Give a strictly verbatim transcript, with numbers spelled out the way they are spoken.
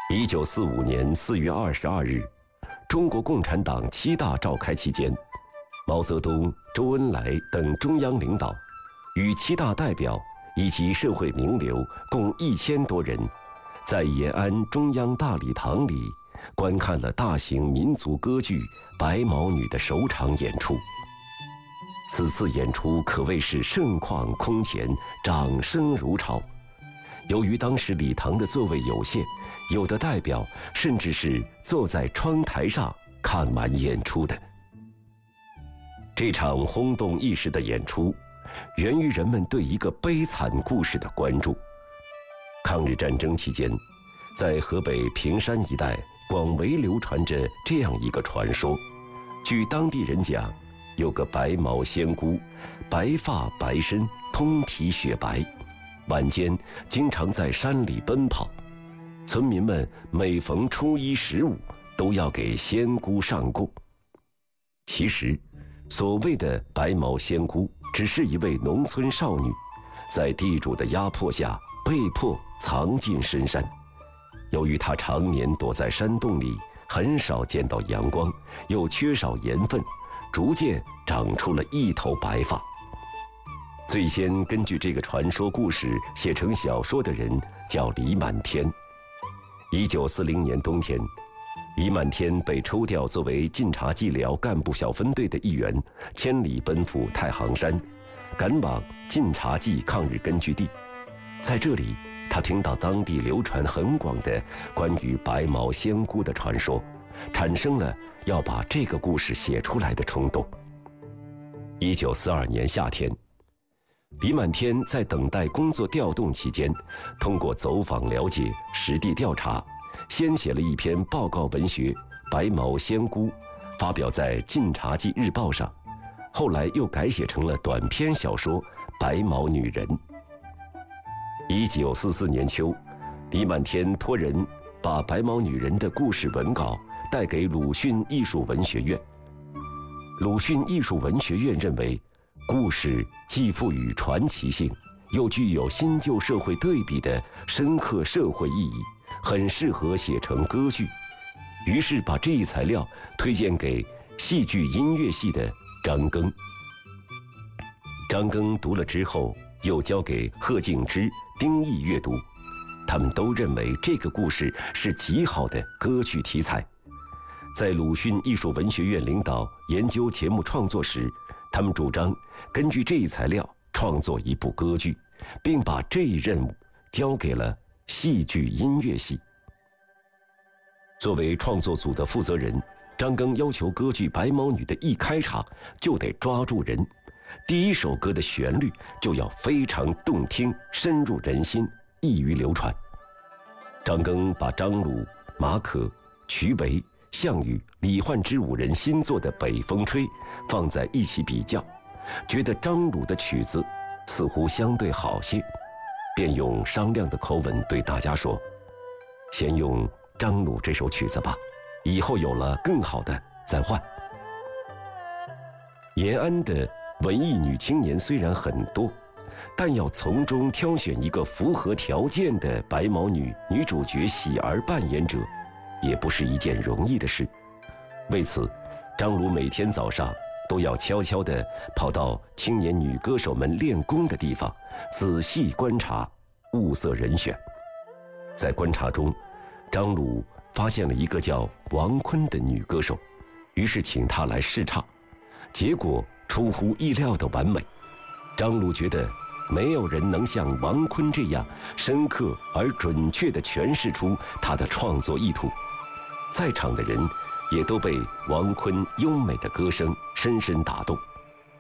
一九四五年四月二十二日，中国共产党七大召开期间，毛泽东、周恩来等中央领导与七大代表以及社会名流共一千多人，在延安中央大礼堂里观看了大型民族歌剧《白毛女》的首场演出。此次演出可谓是盛况空前，掌声如潮。由于当时礼堂的座位有限，有的代表甚至是坐在窗台上看完演出的。这场轰动一时的演出，源于人们对一个悲惨故事的关注。抗日战争期间，在河北平山一带广为流传着这样一个传说。据当地人讲，有个白毛仙姑，白发白身，通体雪白，晚间经常在山里奔跑。村民们每逢初一十五都要给仙姑上供。其实，所谓的白毛仙姑只是一位农村少女，在地主的压迫下被迫藏进深山。由于她常年躲在山洞里，很少见到阳光，又缺少盐分，逐渐长出了一头白发。最先根据这个传说故事写成小说的人叫李满天。一九四零年冬天，李满天被抽调作为晋察冀辽干部小分队的一员，千里奔赴太行山，赶往晋察冀抗日根据地。在这里，他听到当地流传很广的关于白毛仙姑的传说，产生了要把这个故事写出来的冲动。一九四二年夏天，李满天在等待工作调动期间，通过走访了解、实地调查，先写了一篇报告文学《白毛仙姑》，发表在《晋察冀日报》上，后来又改写成了短篇小说《白毛女人》。一九四四年秋，李满天托人把《白毛女人》的故事文稿带给鲁迅艺术文学院。鲁迅艺术文学院认为，故事既富有传奇性，又具有新旧社会对比的深刻社会意义，很适合写成歌剧，于是把这一材料推荐给戏剧音乐系的张庚。张庚读了之后，又交给贺敬之、丁毅阅读，他们都认为这个故事是极好的歌剧题材。在鲁迅艺术文学院领导研究节目创作时，他们主张根据这一材料创作一部歌剧，并把这一任务交给了戏剧音乐系。作为创作组的负责人，张庚要求歌剧《白毛女》的一开场就得抓住人，第一首歌的旋律就要非常动听，深入人心，易于流传。张庚把张鲁、马可、瞿维、项羽、李焕之五人新作的《北风吹》放在一起比较，觉得张鲁的曲子似乎相对好些，便用商量的口吻对大家说：“先用张鲁这首曲子吧，以后有了更好的再换。”延安的文艺女青年虽然很多，但要从中挑选一个符合条件的白毛女女主角喜儿扮演者，也不是一件容易的事。为此，张鲁每天早上都要悄悄地跑到青年女歌手们练功的地方，仔细观察，物色人选。在观察中，张鲁发现了一个叫王坤的女歌手，于是请她来试唱，结果出乎意料的完美。张鲁觉得没有人能像王坤这样深刻而准确地诠释出他的创作意图，在场的人也都被王坤优美的歌声深深打动。